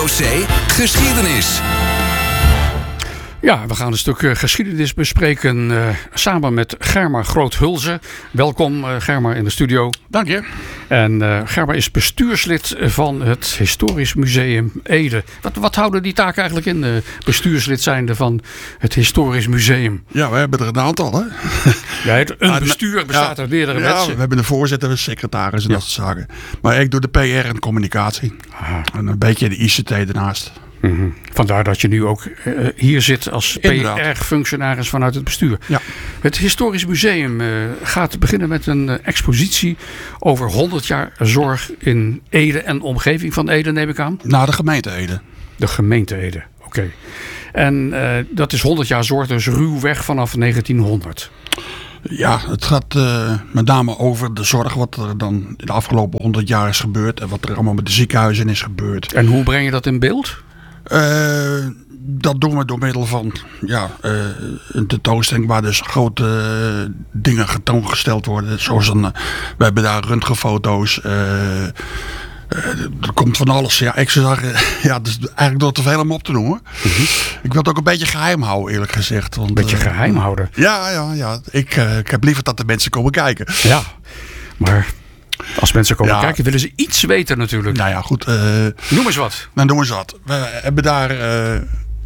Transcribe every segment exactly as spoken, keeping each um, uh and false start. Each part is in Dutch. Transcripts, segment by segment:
C Geschiedenis. Ja, we gaan een stuk uh, geschiedenis bespreken uh, samen met Germa Groot-Hulze. Welkom uh, Germa in de studio. Dank je. En uh, Germa is bestuurslid van het Historisch Museum Ede. Wat, wat houden die taken eigenlijk in, uh, bestuurslid zijnde van het Historisch Museum? Ja, we hebben er een aantal, hè? Ja, het, een bestuur bestaat ja, uit meerdere ja, mensen. We hebben een voorzitter, een secretaris en Ja. dat soort zaken. Maar ik doe de P R en communicatie. Aha. En een beetje de I C T ernaast. Mm-hmm. Vandaar dat je nu ook uh, hier zit als P R-functionaris vanuit het bestuur. Ja. Het Historisch Museum uh, gaat beginnen met een uh, expositie over honderd jaar zorg in Ede en omgeving van Ede, neem ik aan. Na de gemeente Ede. De gemeente Ede, oké. Okay. En uh, dat is honderd jaar zorg, dus ruwweg vanaf negentienhonderd. Ja, het gaat uh, met name over de zorg wat er dan in de afgelopen honderd jaar is gebeurd. En wat er allemaal met de ziekenhuizen is gebeurd. En hoe breng je dat in beeld? Uh, dat doen we door middel van ja, uh, een tentoonstelling waar dus grote uh, dingen getoongesteld worden. Zoals een, uh, we hebben daar röntgenfoto's. Uh, uh, er komt van alles. Ja, ik zou zeggen, ja, het is eigenlijk door te veel om op te noemen. Mm-hmm. Ik wil het ook een beetje geheim houden, eerlijk gezegd. Want, een beetje uh, geheim houden? Ja, ja, ja. Ik, uh, ik heb liever dat de mensen komen kijken. Ja, maar als mensen komen ja. kijken, willen ze iets weten natuurlijk. Nou ja, goed. Uh, Noem eens wat. Nou, noem eens wat. We hebben daar, uh,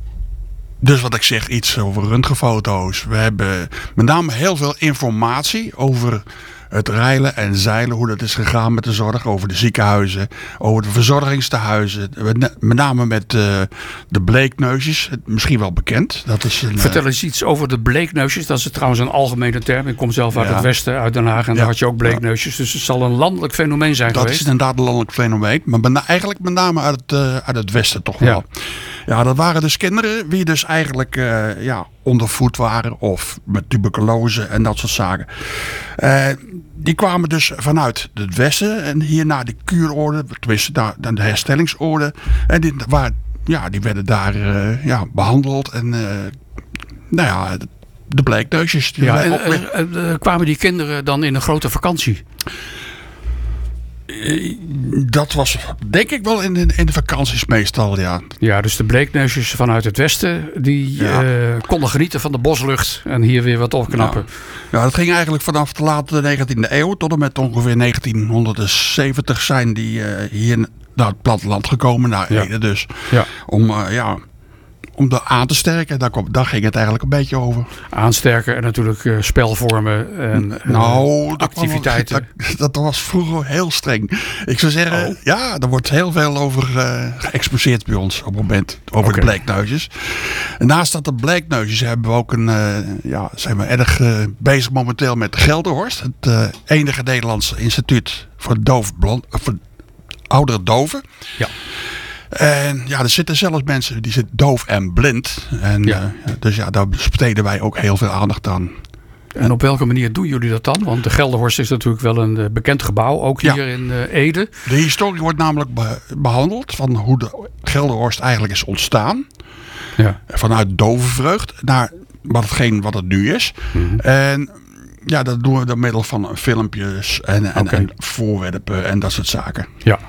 dus wat ik zeg, iets over röntgenfoto's. We hebben met name heel veel informatie over het reilen en zeilen. Hoe dat is gegaan met de zorg. Over de ziekenhuizen. Over de verzorgingstehuizen. Met name met uh, de bleekneusjes. Misschien wel bekend. Dat is een, Vertel eens iets over de bleekneusjes. Dat is trouwens een algemene term. Ik kom zelf uit ja. het westen, uit Den Haag. En ja. daar had je ook bleekneusjes. Dus het zal een landelijk fenomeen zijn dat geweest. Dat is inderdaad een landelijk fenomeen. Maar bena- eigenlijk met name uit het, uh, uit het westen toch wel. Ja. Ja, dat waren dus kinderen die dus eigenlijk uh, ja, ondervoed waren. Of met tuberculose en dat soort zaken. Uh, die kwamen dus vanuit het westen. En hier naar de kuurorde. Tenminste naar de herstellingsorde. En die, waar, ja, die werden daar uh, ja, behandeld. En uh, nou ja, de bleekneusjes. Die ja, en, uh, uh, kwamen die kinderen dan in een grote vakantie? Dat was denk ik wel in de, in de vakanties meestal, ja. Ja, dus de bleekneusjes vanuit het westen, die ja. uh, konden genieten van de boslucht en hier weer wat opknappen. Ja, ja, dat ging eigenlijk vanaf de late negentiende eeuw tot en met ongeveer negentienhonderdzeventig zijn die uh, hier naar het platteland gekomen, naar Ede ja. dus. Ja. Om, uh, ja... Om dat aan te sterken, daar, daar ging het eigenlijk een beetje over. Aansterken en natuurlijk uh, spelvormen en nou, uh, activiteiten. Dat, dat, dat was vroeger heel streng. Ik zou zeggen, oh. ja, er wordt heel veel over uh, geëxposeerd bij ons op het moment. Over okay. de bleekneusjes. En naast dat de bleekneusjes hebben we ook een, uh, ja, zijn we erg uh, bezig momenteel met Gelderhorst. Het uh, enige Nederlandse instituut voor, doof, blond, voor oudere doven. Ja. En ja, er zitten zelfs mensen die zitten doof en blind. En, ja. uh, dus ja, daar besteden wij ook heel veel aandacht aan. En op welke manier doen jullie dat dan? Want de Gelderhorst is natuurlijk wel een uh, bekend gebouw, ook hier ja. in uh, Ede. De historie wordt namelijk be- behandeld van hoe de Gelderhorst eigenlijk is ontstaan. Ja. Vanuit dovenvreugd naar watgeen wat het nu is. Mm-hmm. En ja, dat doen we door middel van filmpjes en, en, okay. en voorwerpen en dat soort zaken. Ja.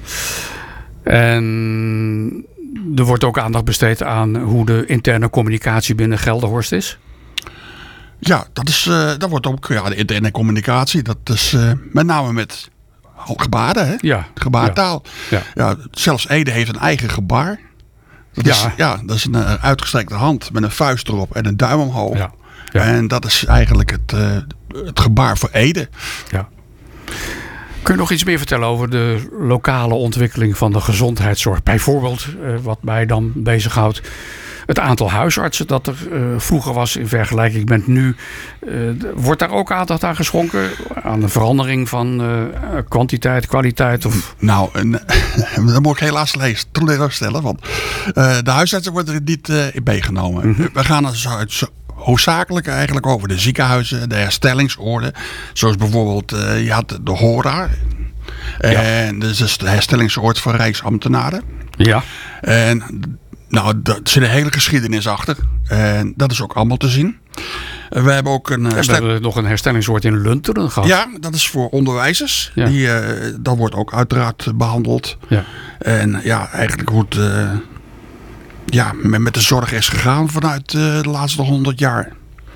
En er wordt ook aandacht besteed aan hoe de interne communicatie binnen Gelderhorst is? Ja, dat, is, uh, dat wordt ook ja, de interne communicatie. Dat is uh, met name met gebaren, hè? Ja, gebaartaal. Ja. Ja. Ja, zelfs Ede heeft een eigen gebaar. Dat ja. Is, ja, dat is een uh, uitgestrekte hand met een vuist erop en een duim omhoog. Ja. Ja. En dat is eigenlijk het, uh, het gebaar voor Ede. Ja. Kun je nog iets meer vertellen over de lokale ontwikkeling van de gezondheidszorg? Bijvoorbeeld, uh, wat mij dan bezighoudt, het aantal huisartsen dat er uh, vroeger was in vergelijking met nu. Uh, wordt daar ook aandacht aan geschonken? Aan de verandering van uh, kwantiteit, kwaliteit? Of... Nou, uh, dat moet ik helaas teleurstellen. Want uh, de huisartsen worden er niet uh, in meegenomen. Mm-hmm. We gaan dus uit hoofdzakelijk eigenlijk over de ziekenhuizen, de herstellingsorde. Zoals bijvoorbeeld, uh, je had de HORA. En ja. Dat is de herstellingsoord voor Rijksambtenaren. Ja. En nou, daar zit een hele geschiedenis achter. En dat is ook allemaal te zien. Uh, we hebben ook een... Uh, we ster- hebben nog een herstellingsoord in Lunteren gehad. Ja, dat is voor onderwijzers. Ja. Die, uh, dat wordt ook uiteraard behandeld. Ja. En ja, eigenlijk wordt... Uh, ja, met, met de zorg is gegaan vanuit uh, de laatste honderd jaar.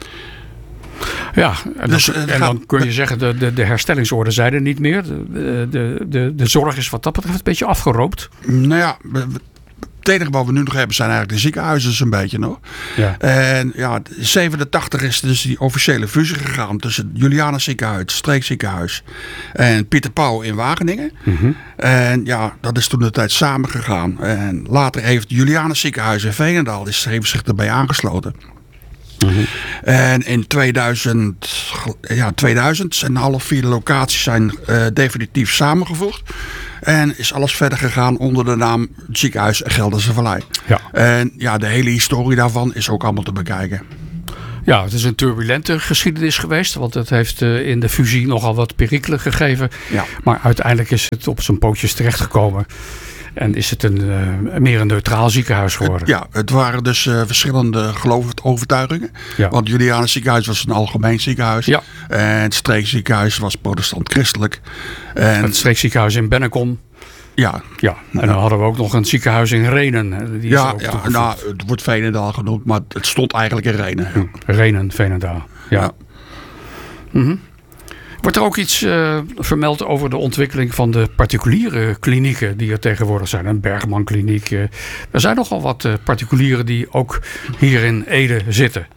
Ja, en, dus, dan, en dan kun je zeggen, de, de, de herstellingsorde zijn er niet meer. De, de, de, de zorg is wat dat betreft een beetje afgeroopt. Nou ja, het enige wat we nu nog hebben zijn eigenlijk de ziekenhuizen dus een beetje nog. Ja. En ja, zevenentachtig is dus die officiële fusie gegaan tussen het Julianus ziekenhuis, het streekziekenhuis en Pieter Pauw in Wageningen. Mm-hmm. En ja, dat is toen de tijd samengegaan. En later heeft het Julianus ziekenhuis in Veenendaal is, heeft zich erbij aangesloten. Mm-hmm. En in tweeduizend, ja, tweeduizend zijn alle vier locaties zijn uh, definitief samengevoegd. En is alles verder gegaan onder de naam Ziekenhuis Gelderse Vallei. Ja. En ja, de hele historie daarvan is ook allemaal te bekijken. Ja, het is een turbulente geschiedenis geweest. Want het heeft uh, in de fusie nogal wat perikelen gegeven. Ja. Maar uiteindelijk is het op zijn pootjes terechtgekomen. En is het een, uh, meer een neutraal ziekenhuis geworden? Ja, het waren dus uh, verschillende geloofsovertuigingen. Ja. Want Julianus ziekenhuis was een algemeen ziekenhuis. Ja. En het streekziekenhuis was protestant-christelijk. En het streekziekenhuis in Bennekom. Ja. ja. En dan ja. hadden we ook nog een ziekenhuis in Renen. Die ja, ja nou, het wordt Veenendaal genoemd, maar het stond eigenlijk in Renen. Ja. Renen, Veenendaal. Ja. ja. Mm-hmm. Wordt er ook iets uh, vermeld over de ontwikkeling van de particuliere klinieken die er tegenwoordig zijn? Een Bergman kliniek. Uh, er zijn nogal wat uh, particulieren die ook hier in Ede zitten.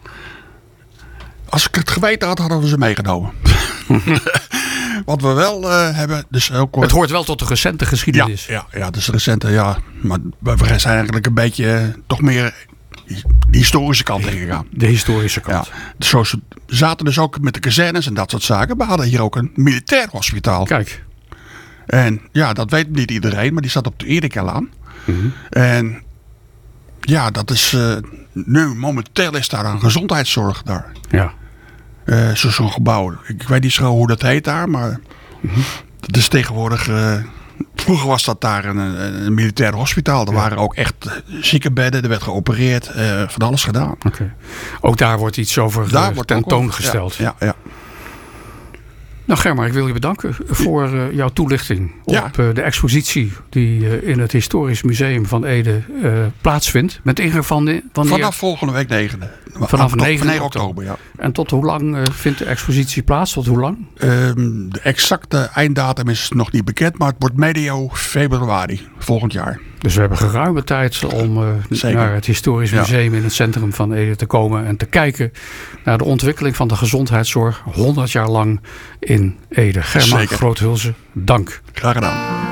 Als ik het geweten had, hadden we ze meegenomen. Wat we wel uh, hebben... Dus ook, het hoort wel tot de recente geschiedenis. Ja, ja, ja dus de recente, ja. Maar we zijn eigenlijk een beetje uh, toch meer... de historische kant ingegaan. De historische kant. Ja, dus zo zaten dus ook met de kazernes en dat soort zaken. We hadden hier ook een militair hospitaal. Kijk. En ja, dat weet niet iedereen, maar die zat op de Erikalaan. Mm-hmm. En ja, dat is uh, nu momenteel is daar een gezondheidszorg daar. Ja. Uh, zo, zo'n gebouw. Ik weet niet zo hoe dat heet daar, maar mm-hmm. dat is tegenwoordig... Uh, Vroeger was dat daar een, een militair hospitaal. Er ja. waren ook echt ziekenbedden. Er werd geopereerd. Uh, van alles gedaan. Okay. Ook daar wordt iets over daar wordt tentoongesteld. Ja, ja, ja. Nou Germa, ik wil je bedanken voor uh, jouw toelichting op ja. uh, de expositie die uh, in het Historisch Museum van Ede uh, plaatsvindt. Met ingang van de, wanneer... Vanaf volgende week negende. Vanaf negen oktober, ja. En tot hoe lang uh, vindt de expositie plaats? Tot hoe lang? Um, de exacte einddatum is nog niet bekend, maar het wordt medio februari volgend jaar. Dus we hebben geruime tijd om uh, naar het Historisch Museum ja. in het centrum van Ede te komen en te kijken naar de ontwikkeling van de gezondheidszorg honderd jaar lang in Ede. Germa Groothulsen, dank. Graag gedaan.